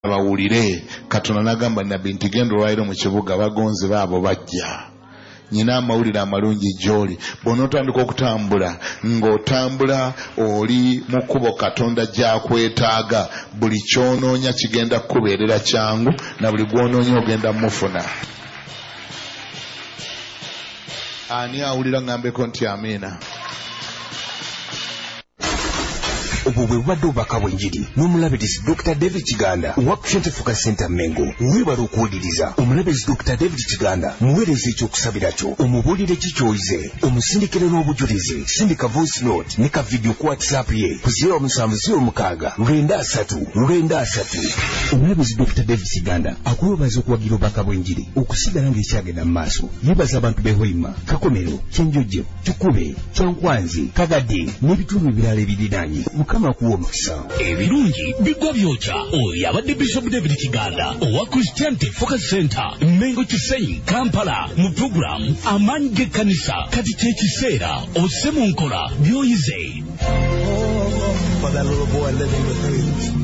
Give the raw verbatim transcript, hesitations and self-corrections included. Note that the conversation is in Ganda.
bawulire Katonda nagamba nabbi nti genda olwaliro mu kibuga bagonze baabo bajja nyina amawulire amalungi gy'oli bw'onootandika okutambula ng'otambula oli mu kkubo Katonda gy'akwetaaga buli ky'onoonya kigenda kukubeerera kyangu na buli gw'onoonya ogenda mufuna. Ani awulira ngambeko nti amiina? Obwo bwe bubadde obubaka bw'enjiri n'omulabirizi Doctor David Kiganda owa Christian Focus Center Mengo. Weebala okuwuliriza omulabirizi Doctor David Kiganda muweereza ekyokusabira kyo omubuulire kikyoyize omusindikire n'obujulizi sindika voice note ne ka video ku WhatsApp ye ku zero musanvu zero mukaaga lwenda asatu lwenda asatu. Omulabirizi Doctor David Kiganda akuweebaza okuwagira obubaka bw'enjiri okusigala ng'ekyagenda mu maaso. Yeebaza abantu b'e Hoima, Kakomero, Kyenjojo, Kikube, Kyankwanzi, Kagadde n'ebitundu ebirala ebiriraanye. Mukama kuwa omukisa. Ebirungi bigwa byokya. Oyo abadde Bishop David Kiganda owa Christian Focus Center Mengo Kisenyi Kampala mu program amaanyi g'ekkanisa kati kye kiseera osse mu nkola by'oyize. For that little boy living with me.